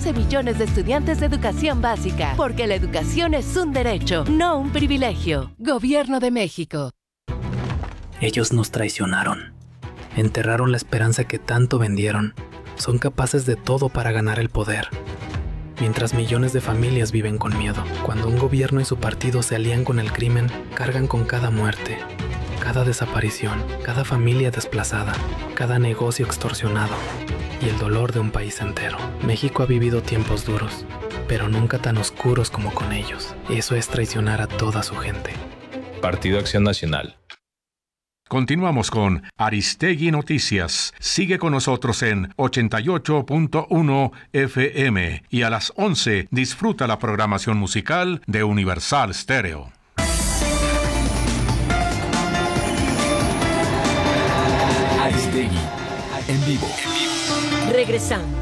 12 millones de estudiantes de educación básica, porque la educación es un derecho, no un privilegio. Gobierno de México. Ellos nos traicionaron. Enterraron la esperanza que tanto vendieron. Son capaces de todo para ganar el poder. Mientras millones de familias viven con miedo. Cuando un gobierno y su partido se alían con el crimen, cargan con cada muerte, cada desaparición, cada familia desplazada, cada negocio extorsionado y el dolor de un país entero. México ha vivido tiempos duros, pero nunca tan oscuros como con ellos. Eso es traicionar a toda su gente. Partido Acción Nacional. Continuamos con Aristegui Noticias. Sigue con nosotros en 88.1 FM y a las 11 disfruta la programación musical de Universal Stereo. Aristegui, en vivo. Regresamos.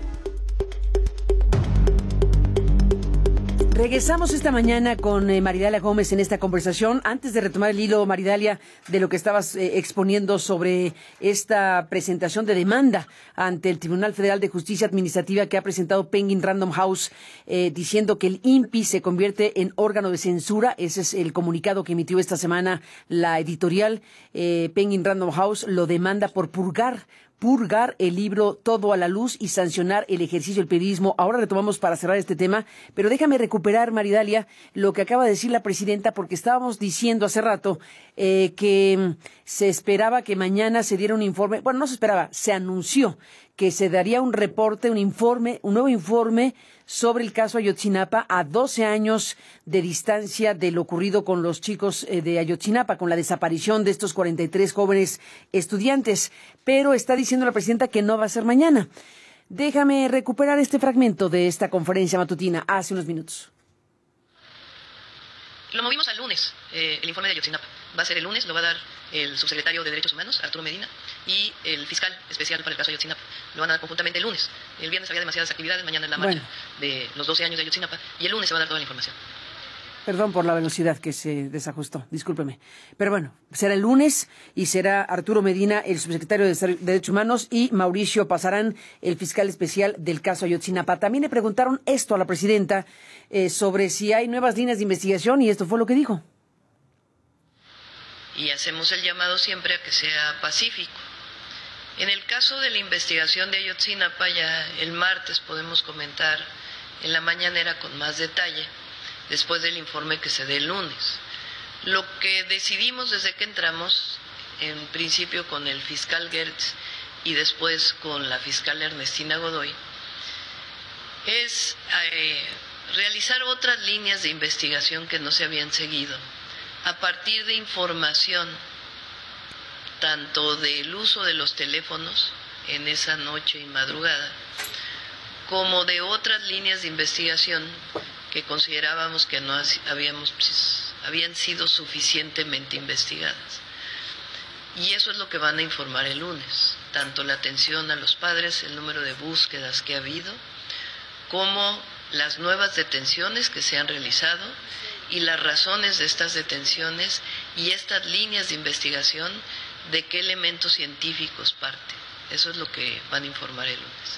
Regresamos esta mañana con Maridalia Gómez en esta conversación. Antes de retomar el hilo, Maridalia, de lo que estabas exponiendo sobre esta presentación de demanda ante el Tribunal Federal de Justicia Administrativa que ha presentado Penguin Random House, diciendo que el INPI se convierte en órgano de censura. Ese es el comunicado que emitió esta semana la editorial. Penguin Random House lo demanda por purgar el libro Todo a la Luz y sancionar el ejercicio del periodismo. Ahora retomamos para cerrar este tema, pero déjame recuperar, Maridalia, lo que acaba de decir la presidenta, porque estábamos diciendo hace rato que se esperaba que mañana se diera un informe. Bueno, no se esperaba, se anunció que se daría un reporte, un nuevo informe sobre el caso Ayotzinapa a 12 años de distancia de lo ocurrido con los chicos de Ayotzinapa, con la desaparición de estos 43 jóvenes estudiantes. Pero está diciendo la presidenta que no va a ser mañana. Déjame recuperar este fragmento de esta conferencia matutina hace unos minutos. Lo movimos al lunes, el informe de Ayotzinapa. Va a ser el lunes, lo va a dar el subsecretario de Derechos Humanos, Arturo Medina, y el fiscal especial para el caso Ayotzinapa. Lo van a dar conjuntamente el lunes. El viernes había demasiadas actividades, mañana es la marcha de los 12 años de Ayotzinapa, y el lunes se va a dar toda la información. Perdón por la velocidad que se desajustó, discúlpeme. Pero bueno, será el lunes y será Arturo Medina, el subsecretario de Derechos Humanos, y Mauricio Pasarán, el fiscal especial del caso Ayotzinapa. También le preguntaron esto a la presidenta sobre si hay nuevas líneas de investigación, y esto fue lo que dijo. Y hacemos el llamado siempre a que sea pacífico. En el caso de la investigación de Ayotzinapa, ya el martes podemos comentar en la mañanera con más detalle, después del informe que se dé el lunes. Lo que decidimos desde que entramos, en principio con el fiscal Gertz y después con la fiscal Ernestina Godoy, es realizar otras líneas de investigación que no se habían seguido, a partir de información tanto del uso de los teléfonos en esa noche y madrugada, como de otras líneas de investigación que considerábamos que no habían sido suficientemente investigadas. Y eso es lo que van a informar el lunes, tanto la atención a los padres, el número de búsquedas que ha habido, como las nuevas detenciones que se han realizado y las razones de estas detenciones y estas líneas de investigación, de qué elementos científicos parten. Eso es lo que van a informar el lunes.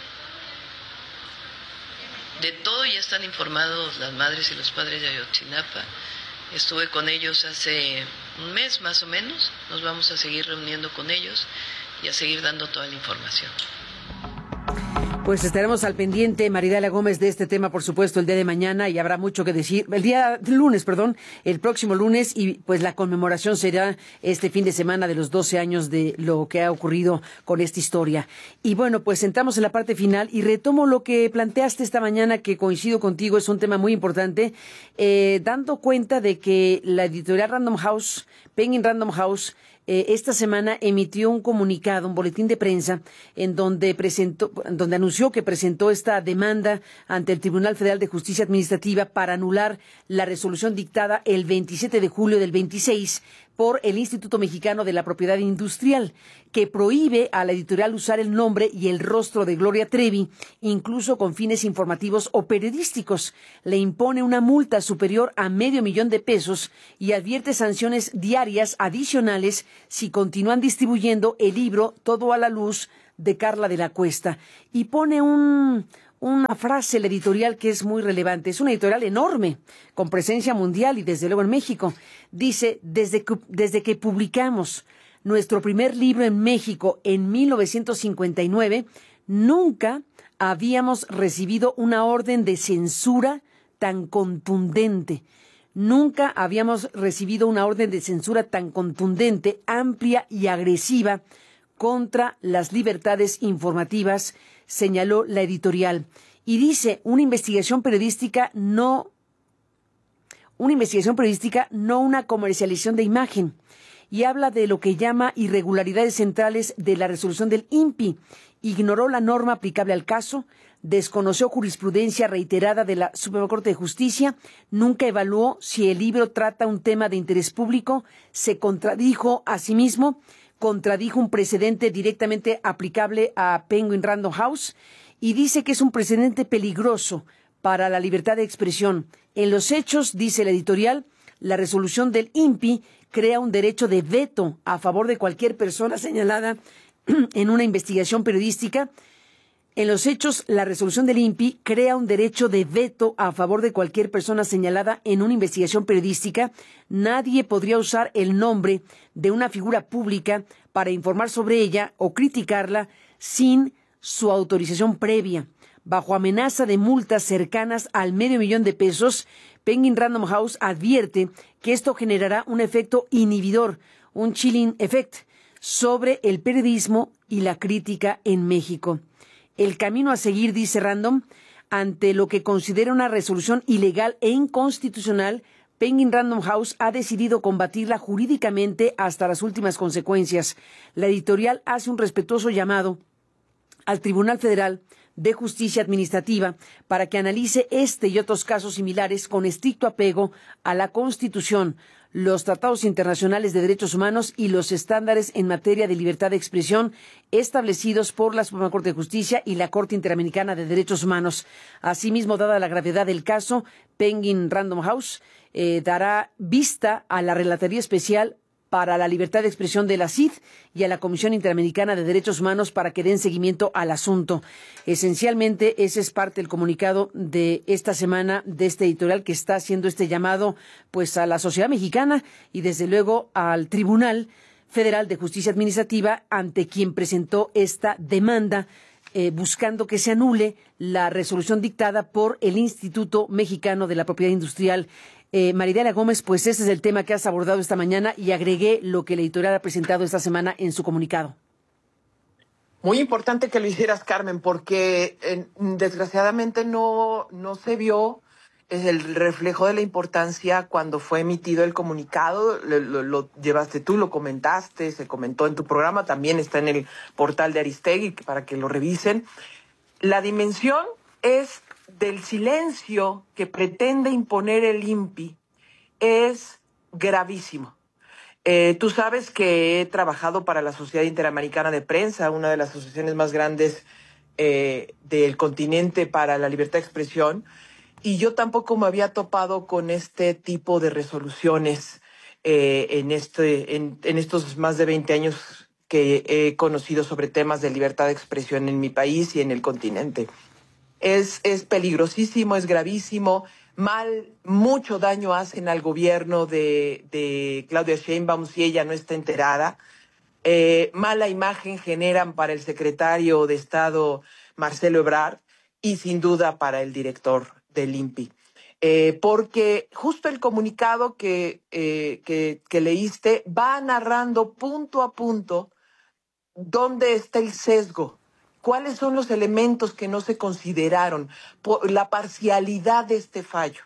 De todo ya están informados las madres y los padres de Ayotzinapa. Estuve con ellos hace un mes más o menos. Nos vamos a seguir reuniendo con ellos y a seguir dando toda la información. Pues estaremos al pendiente, Maridalia Gómez, de este tema, por supuesto, el día de mañana, y habrá mucho que decir. El próximo lunes, y pues la conmemoración será este fin de semana de los 12 años de lo que ha ocurrido con esta historia. Y bueno, pues entramos en la parte final y retomo lo que planteaste esta mañana, que coincido contigo, es un tema muy importante, dando cuenta de que la editorial Random House, Penguin Random House, esta semana emitió un comunicado, un boletín de prensa, en donde anunció que presentó esta demanda ante el Tribunal Federal de Justicia Administrativa para anular la resolución dictada el 27 de julio del 26 por el Instituto Mexicano de la Propiedad Industrial, que prohíbe a la editorial usar el nombre y el rostro de Gloria Trevi, incluso con fines informativos o periodísticos. Le impone una multa superior a $500,000 y advierte sanciones diarias adicionales si continúan distribuyendo el libro Todo a la Luz de Carla de la Cuesta. Y pone un una frase, la editorial, que es muy relevante. Es una editorial enorme, con presencia mundial y desde luego en México. Dice, desde que publicamos nuestro primer libro en México en 1959, nunca habíamos recibido una orden de censura tan contundente. Nunca habíamos recibido una orden de censura tan contundente, amplia y agresiva contra las libertades informativas, señaló la editorial. Y dice, una investigación periodística, no una comercialización de imagen. Y habla de lo que llama irregularidades centrales de la resolución del INPI. Ignoró la norma aplicable al caso, desconoció jurisprudencia reiterada de la Suprema Corte de Justicia, nunca evaluó si el libro trata un tema de interés público, se contradijo a sí mismo, contradijo un precedente directamente aplicable a Penguin Random House y dice que es un precedente peligroso para la libertad de expresión. En los hechos, dice la editorial, la resolución del INPI crea un derecho de veto a favor de cualquier persona señalada en una investigación periodística. En los hechos, la resolución del INPI crea un derecho de veto a favor de cualquier persona señalada en una investigación periodística. Nadie podría usar el nombre de una figura pública para informar sobre ella o criticarla sin su autorización previa. Bajo amenaza de multas cercanas al $500,000, Penguin Random House advierte que esto generará un efecto inhibidor, un chilling effect, sobre el periodismo y la crítica en México. El camino a seguir, dice Random, ante lo que considera una resolución ilegal e inconstitucional, Penguin Random House ha decidido combatirla jurídicamente hasta las últimas consecuencias. La editorial hace un respetuoso llamado al Tribunal Federal de Justicia Administrativa para que analice este y otros casos similares con estricto apego a la Constitución, los tratados internacionales de derechos humanos y los estándares en materia de libertad de expresión establecidos por la Suprema Corte de Justicia y la Corte Interamericana de Derechos Humanos. Asimismo, dada la gravedad del caso, Penguin Random House dará vista a la Relatoría Especial para la Libertad de Expresión de la CID y a la Comisión Interamericana de Derechos Humanos para que den seguimiento al asunto. Esencialmente, ese es parte del comunicado de esta semana de este editorial que está haciendo este llamado pues a la sociedad mexicana y desde luego al Tribunal Federal de Justicia Administrativa ante quien presentó esta demanda buscando que se anule la resolución dictada por el Instituto Mexicano de la Propiedad Industrial. Maridalia Gómez, pues ese es el tema que has abordado esta mañana y agregué lo que la editorial ha presentado esta semana en su comunicado. Muy importante que lo hicieras, Carmen, porque desgraciadamente no se vio el reflejo de la importancia cuando fue emitido el comunicado. Lo llevaste tú, lo comentaste, se comentó en tu programa, también está en el portal de Aristegui para que lo revisen. La dimensión es del silencio que pretende imponer el INPI es gravísimo. Tú sabes que he trabajado para la Sociedad Interamericana de Prensa, una de las asociaciones más grandes del continente para la libertad de expresión, y yo tampoco me había topado con este tipo de resoluciones en estos más de 20 años que he conocido sobre temas de libertad de expresión en mi país y en el continente. Es peligrosísimo, es gravísimo, mucho daño hacen al gobierno de Claudia Sheinbaum si ella no está enterada, mala imagen generan para el secretario de Estado Marcelo Ebrard y sin duda para el director del INPI. Porque justo el comunicado que leíste va narrando punto a punto dónde está el sesgo. ¿Cuáles son los elementos que no se consideraron? Por la parcialidad de este fallo.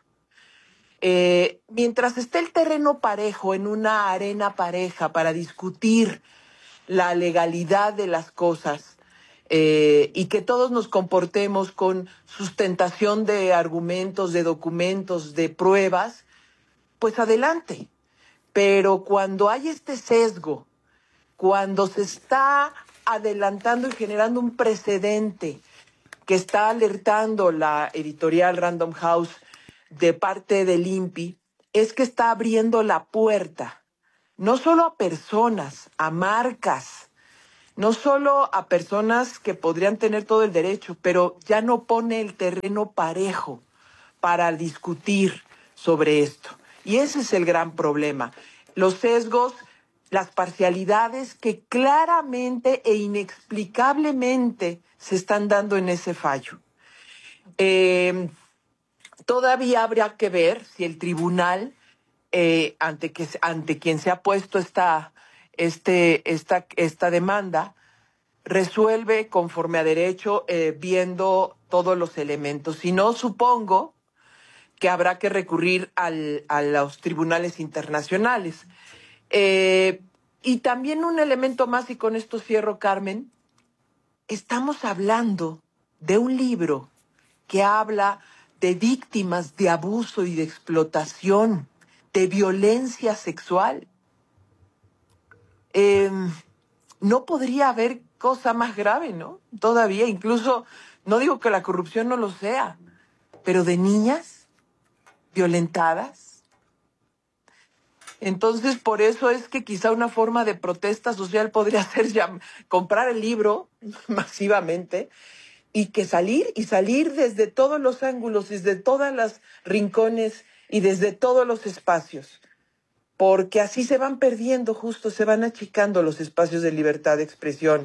Mientras esté el terreno parejo, en una arena pareja para discutir la legalidad de las cosas y que todos nos comportemos con sustentación de argumentos, de documentos, de pruebas, pues adelante. Pero cuando hay este sesgo, cuando se está adelantando y generando un precedente que está alertando la editorial Random House de parte del INPI, es que está abriendo la puerta, no solo a personas, a marcas, no solo a personas que podrían tener todo el derecho, pero ya no pone el terreno parejo para discutir sobre esto. Y ese es el gran problema. Los sesgos, las parcialidades que claramente e inexplicablemente se están dando en ese fallo. Todavía habría que ver si el tribunal, ante quien se ha puesto esta demanda, resuelve conforme a derecho, viendo todos los elementos. Si no, supongo que habrá que recurrir a los tribunales internacionales. Y también un elemento más, y con esto cierro, Carmen, estamos hablando de un libro que habla de víctimas de abuso y de explotación, de violencia sexual. No podría haber cosa más grave, ¿no? Todavía, incluso, no digo que la corrupción no lo sea, pero de niñas violentadas. Entonces, por eso es que quizá una forma de protesta social podría ser comprar el libro masivamente y salir desde todos los ángulos, desde todas las rincones y desde todos los espacios. Porque así se van perdiendo, se van achicando los espacios de libertad de expresión,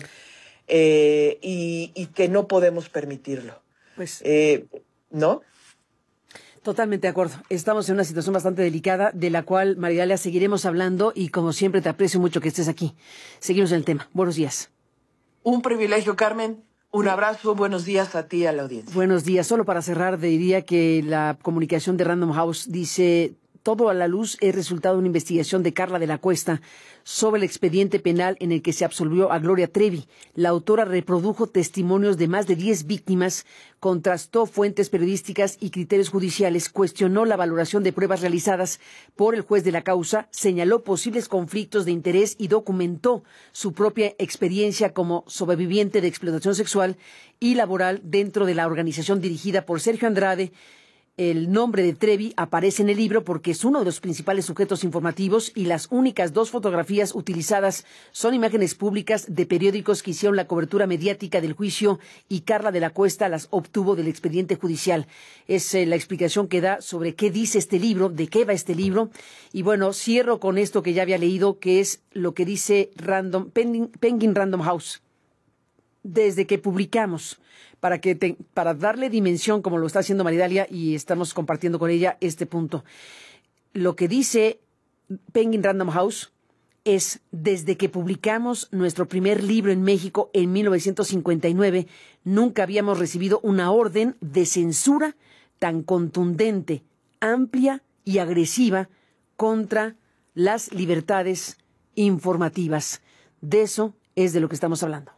y que no podemos permitirlo. Pues, ¿no? Totalmente de acuerdo. Estamos en una situación bastante delicada, de la cual, Maridalia, seguiremos hablando, y como siempre te aprecio mucho que estés aquí. Seguimos en el tema. Buenos días. Un privilegio, Carmen. Un abrazo, buenos días a ti y a la audiencia. Buenos días. Solo para cerrar, diría que la comunicación de Random House dice: todo a la luz es resultado de una investigación de Carla de la Cuesta sobre el expediente penal en el que se absolvió a Gloria Trevi. La autora reprodujo testimonios de más de 10 víctimas, contrastó fuentes periodísticas y criterios judiciales, cuestionó la valoración de pruebas realizadas por el juez de la causa, señaló posibles conflictos de interés y documentó su propia experiencia como sobreviviente de explotación sexual y laboral dentro de la organización dirigida por Sergio Andrade. El nombre de Trevi aparece en el libro porque es uno de los principales sujetos informativos, y las únicas 2 fotografías utilizadas son imágenes públicas de periódicos que hicieron la cobertura mediática del juicio, y Carla de la Cuesta las obtuvo del expediente judicial. Es la explicación que da sobre qué dice este libro, de qué va este libro. Y bueno, cierro con esto que ya había leído, que es lo que dice Penguin Random House. Desde que publicamos, para darle dimensión, como lo está haciendo Maridalia, y estamos compartiendo con ella este punto. Lo que dice Penguin Random House es: desde que publicamos nuestro primer libro en México en 1959, nunca habíamos recibido una orden de censura tan contundente, amplia y agresiva contra las libertades informativas. De eso es de lo que estamos hablando.